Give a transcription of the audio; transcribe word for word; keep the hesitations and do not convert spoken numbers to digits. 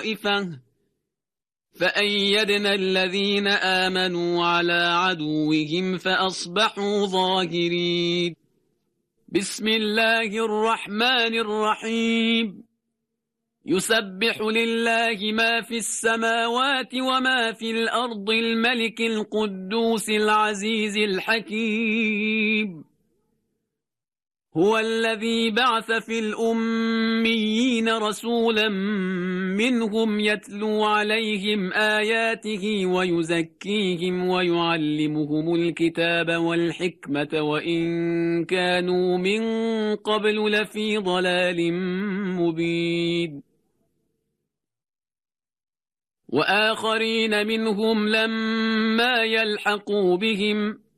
طائفة فأيدنا الذين آمنوا على عدوهم فأصبحوا ظاهرين. بسم الله الرحمن الرحيم. يسبح لله ما في السماوات وما في الأرض الملك القدوس العزيز الحكيم. هو الذي بعث في الأميين رسولا منهم يتلو عليهم آياته ويزكيهم ويعلمهم الكتاب والحكمة وإن كانوا من قبل لفي ضلال مبين. وآخرين منهم لما يلحقوا بهم